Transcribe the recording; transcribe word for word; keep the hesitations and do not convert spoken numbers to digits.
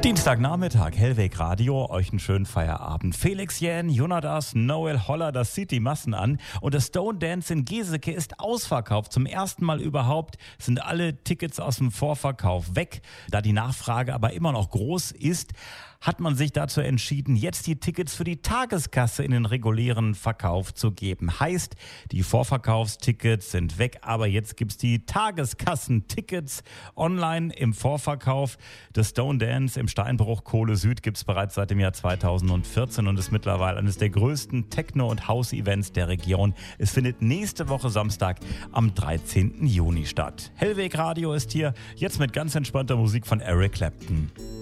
Dienstagnachmittag, Hellweg Radio, euch einen schönen Feierabend. Felix Jähn, Jonatas, Noel Holler, das zieht die Massen an. Und das Stone Dance in Geseke ist ausverkauft. Zum ersten Mal überhaupt sind alle Tickets aus dem Vorverkauf weg. Da die Nachfrage aber immer noch groß ist, hat man sich dazu entschieden, jetzt die Tickets für die Tageskasse in den regulären Verkauf zu geben. Heißt, die Vorverkaufstickets sind weg, aber jetzt gibt's die Tageskassentickets online im Vorverkauf. Das Stone Dance im Steinbruch Kohle Süd gibt's bereits seit dem Jahr zweitausendvierzehn und ist mittlerweile eines der größten Techno- und House-Events der Region. Es findet nächste Woche Samstag am dreizehnten Juni statt. Hellweg Radio ist hier, jetzt mit ganz entspannter Musik von Eric Clapton.